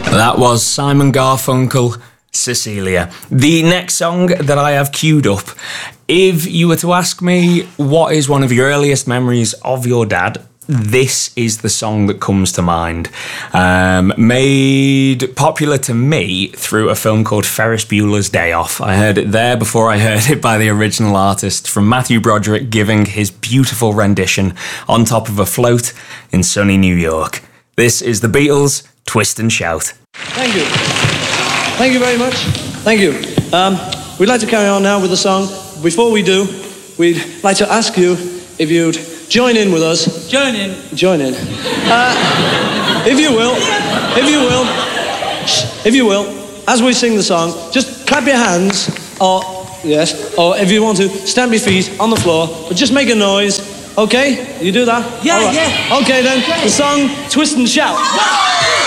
That was Simon Garfunkel, Cecilia. The next song that I have queued up, if you were to ask me what is one of your earliest memories of your dad, this is the song that comes to mind. Made popular to me through a film called Ferris Bueller's Day Off. I heard it there before I heard it by the original artist, from Matthew Broderick giving his beautiful rendition on top of a float in sunny New York. This is the Beatles' Twist and Shout. Thank you. Thank you very much. Thank you. We'd like to carry on now with the song. Before we do, we'd like to ask you if you'd join in with us. Join in. Join in. If you will. If you will. If you will. As we sing the song, just clap your hands, or, yes, or if you want to, stamp your feet on the floor, but just make a noise. Okay? You do that? Yeah, right. yeah. Okay then, the song Twist and Shout.